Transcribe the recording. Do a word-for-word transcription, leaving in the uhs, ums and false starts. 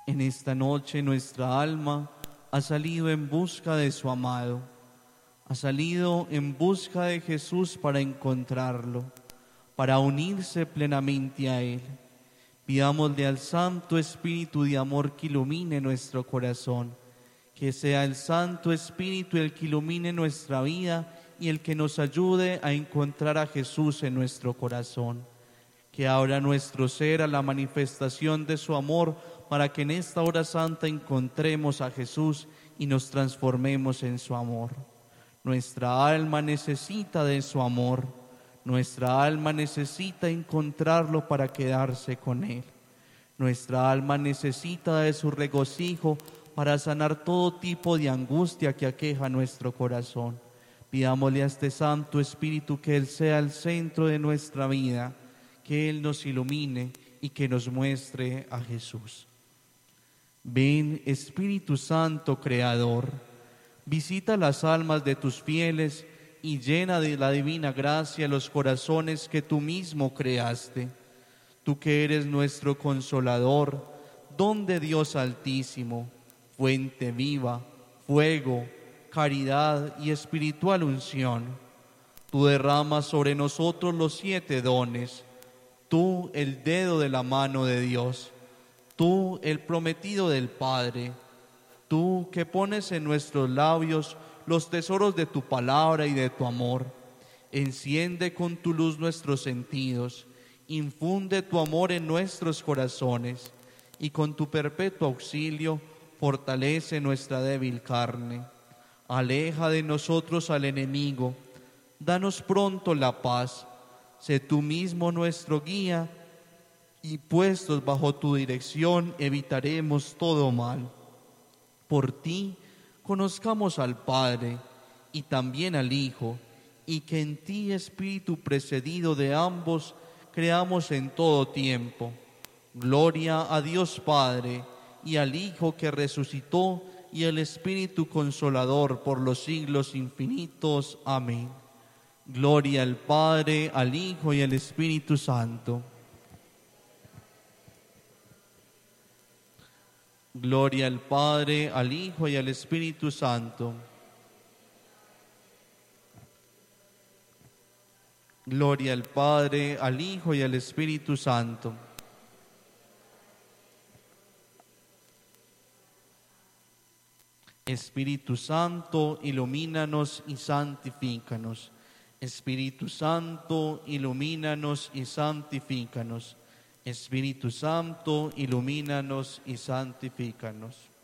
En esta noche nuestra alma ha salido en busca de su amado, ha salido en busca de Jesús para encontrarlo, para unirse plenamente a Él. Pidámosle al Santo Espíritu de amor que ilumine nuestro corazón, que sea el Santo Espíritu el que ilumine nuestra vida y el que nos ayude a encontrar a Jesús en nuestro corazón. Que abra nuestro ser a la manifestación de su amor para que en esta hora santa encontremos a Jesús y nos transformemos en su amor. Nuestra alma necesita de su amor. Nuestra alma necesita encontrarlo para quedarse con Él. Nuestra alma necesita de su regocijo para sanar todo tipo de angustia que aqueja nuestro corazón. Pidámosle a este Santo Espíritu que Él sea el centro de nuestra vida, que Él nos ilumine y que nos muestre a Jesús. Ven, Espíritu Santo Creador, visita las almas de tus fieles y llena de la divina gracia los corazones que tú mismo creaste. Tú que eres nuestro Consolador, don de Dios Altísimo, fuente viva, fuego, caridad y espiritual unción. Tú derramas sobre nosotros los siete dones, tú el dedo de la mano de Dios, tú el prometido del Padre, tú que pones en nuestros labios los tesoros de tu palabra y de tu amor. Enciende con tu luz nuestros sentidos, infunde tu amor en nuestros corazones y con tu perpetuo auxilio fortalece nuestra débil carne. Aleja de nosotros al enemigo, danos pronto la paz, sé tú mismo nuestro guía y puestos bajo tu dirección evitaremos todo mal. Por ti conozcamos al Padre y también al Hijo, y que en ti, Espíritu precedido de ambos, creamos en todo tiempo. Gloria a Dios Padre, y al Hijo que resucitó, y al Espíritu Consolador por los siglos infinitos. Amén. Gloria al Padre, al Hijo y al Espíritu Santo. Gloria al Padre, al Hijo y al Espíritu Santo. Gloria al Padre, al Hijo y al Espíritu Santo. Espíritu Santo, ilumínanos y santifícanos. Espíritu Santo, ilumínanos y santifícanos. Espíritu Santo, ilumínanos y santifícanos.